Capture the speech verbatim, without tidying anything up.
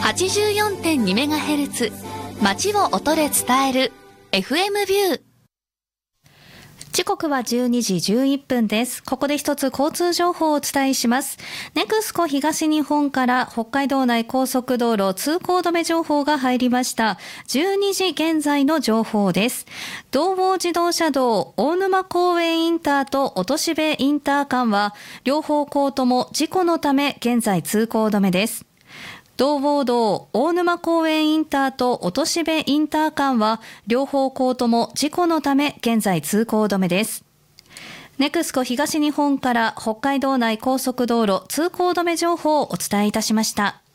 はちじゅうよんてんにメガヘルツ 街を音で伝える エフエム ビュー。 時刻はじゅうにじじゅういっぷんです。ここで一つ交通情報をお伝えします。ネクスコ東日本から北海道内高速道路通行止め情報が入りました。じゅうにじ現在の情報です。道央自動車道大沼公園インターと落標インター間は両方向とも事故のため現在通行止めです。道央道大沼公園インターと落標インター間は両方向とも事故のため現在通行止めです。ネクスコ東日本から北海道内高速道路通行止め情報をお伝えいたしました。